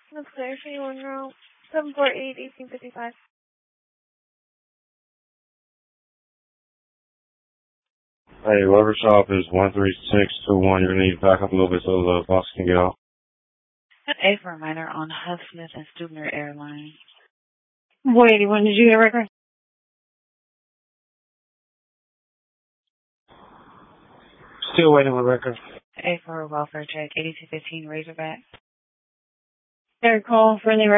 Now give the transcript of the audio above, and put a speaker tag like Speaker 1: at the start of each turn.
Speaker 1: That's clear. 21 route 748 1855.
Speaker 2: Hey, whoever shop is 13621. You're going to need to back up a little bit so the box can get out.
Speaker 3: A for reminder on Huff Smith and Stubner Airlines.
Speaker 1: Boy 81, did you get a record?
Speaker 2: Still waiting on the record.
Speaker 3: A for welfare check 8215 Razorback.
Speaker 1: Third call, friendly